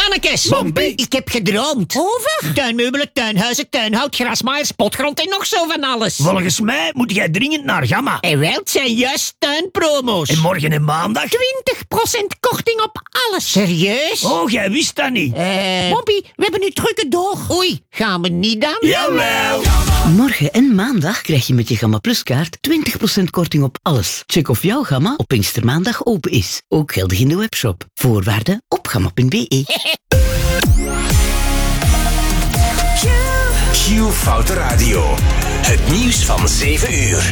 Mannekes. Mompie. Ik heb gedroomd. Over? Tuinmeubelen, tuinhuizen, tuinhout, grasmaaiers, potgrond en nog zo van alles. Volgens mij moet jij dringend naar Gamma. En wel, het zijn juist tuinpromo's. En morgen en maandag? 20% korting op alles. Serieus? Oh, jij wist dat niet. Mompie, we hebben nu drukke door. Oei, gaan we niet dan? Jawel. Morgen en maandag krijg je met je Gamma Plus kaart 20% korting op alles. Check of jouw Gamma op Pinkstermaandag open is. Ook geldig in de webshop. Voorwaarden op gamma.be. Q Foute Radio. Het nieuws van 7 uur.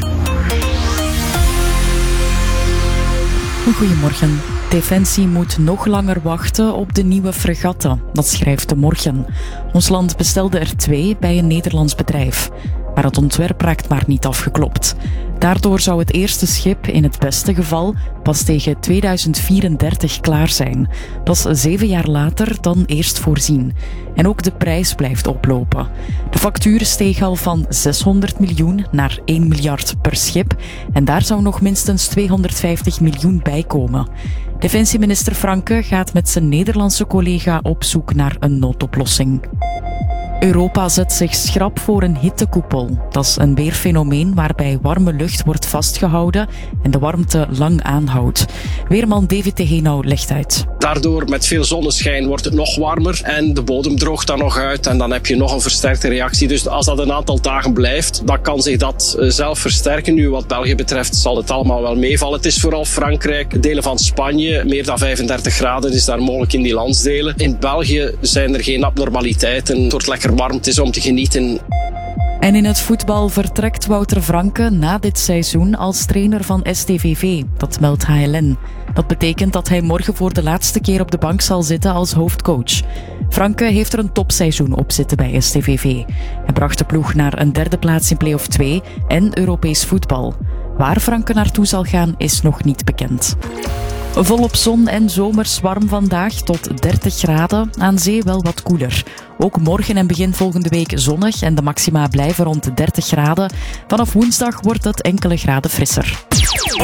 Goedemorgen. Defensie moet nog langer wachten op de nieuwe fregatten. Dat schrijft De Morgen. Ons land bestelde er 2 bij een Nederlands bedrijf. Maar het ontwerp raakt maar niet afgeklopt. Daardoor zou het eerste schip in het beste geval pas tegen 2034 klaar zijn. Dat is 7 jaar later dan eerst voorzien. En ook de prijs blijft oplopen. De factuur steeg al van 600 miljoen naar 1 miljard per schip. En daar zou nog minstens 250 miljoen bij komen. Defensieminister Franke gaat met zijn Nederlandse collega op zoek naar een noodoplossing. Europa zet zich schrap voor een hittekoepel. Dat is een weerfenomeen waarbij warme lucht wordt vastgehouden en de warmte lang aanhoudt. Weerman David de Henau legt uit. Daardoor met veel zonneschijn wordt het nog warmer en de bodem droogt dan nog uit en dan heb je nog een versterkte reactie. Dus als dat een aantal dagen blijft, dan kan zich dat zelf versterken. Nu wat België betreft zal het allemaal wel meevallen. Het is vooral Frankrijk, delen van Spanje, meer dan 35 graden is daar mogelijk in die landsdelen. In België zijn er geen abnormaliteiten. Het wordt lekker warm, het is om te genieten. En in het voetbal vertrekt Wouter Franke na dit seizoen als trainer van STVV. Dat meldt HLN. Dat betekent dat hij morgen voor de laatste keer op de bank zal zitten als hoofdcoach. Franke heeft er een topseizoen op zitten bij STVV. Hij bracht de ploeg naar een 3e plaats in play-off 2 en Europees voetbal. Waar Franke naartoe zal gaan is nog niet bekend. Volop zon en zomers warm vandaag tot 30 graden. Aan zee wel wat koeler. Ook morgen en begin volgende week zonnig en de maxima blijven rond de 30 graden. Vanaf woensdag wordt het enkele graden frisser.